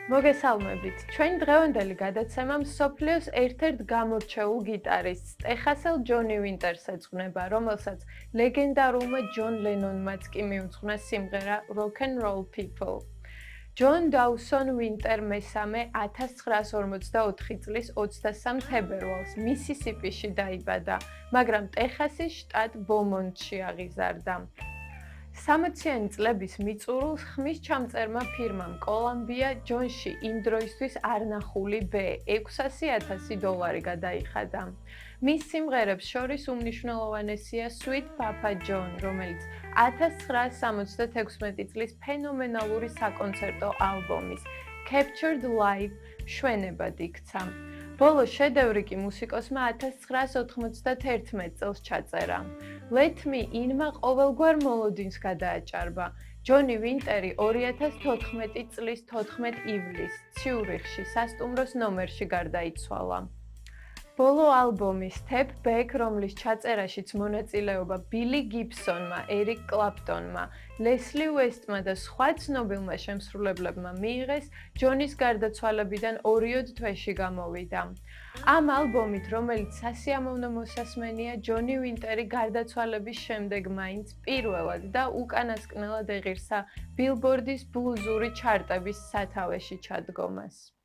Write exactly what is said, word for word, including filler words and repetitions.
მოგესალმებით. ჩვენ დღევანდელი გადაცემა მსოფლიოს ერთ-ერთ გამორჩეულ გიტარისტს, ტეხასელ ჯონი ვინტერს ეძღვნება, რომელსაც ლეგენდარულმა ჯონ ლენონმაც კი მიუძღვნა სიმღერა Rock and Roll People. ჯონ დაუსონ ვინტერ მესამე ათას ცხრაას ორმოცდაოთხი წლის ოცდასამ თებერვალს მისისიპიში დაიბადა, მაგრამ ტეხასის შტატ ბომონტში აღიზარდა. სამოციანი წლების მიწურულს ხმის ჩამწერმა ფირმამ კოლუმბია ჯონში იმ დროისთვის არნახული ბ ექვსასი ათასი დოლარი გადაიხადა. მის სიმღერებს შორის უმნიშვნელოვანესია Sweet Papa John, რომელიც ათას ცხრაას სამოცდათექვსმეტი წლის ფენომენალური საკონცერტო ალბომის Captured Live მშვენებად იქცა. ბოლო შედევრი კი მუსიკოსმა ათას ცხრაას ოთხმოცდათერთმეტ წელს ჩაწერა. Let Me In-მა ყოველგვარ მოლოდინს გადააჭარბა. ჯონი ვინტერი ორი ათას თოთხმეტი წლის თოთხმეტ ივლისს ციურიხში სასტუმროს ნომერში გარდაიცვალა. ბოლო ალბომის Step Back, რომლის ჩაწერაშიც მონაწილეობა ბილი გიბსონმა, ერიკ კლაპტონმა, ლესლი უესტმა და სხვა ცნობილმა შემსრულებლებმა მიიღეს, ჯონის გარდაცვალებიდან ორიოდ თვეში გამოვიდა. ამ ალბომით, რომელიც სასიამოვნო მოსასმენია, ჯონი ვინტერი გარდაცვალების შემდეგ მაინც პირველად და უკანასკნელად ეღირსა ბილბორდის ბლუზური ჩარტების სათავეში ჩადგომას.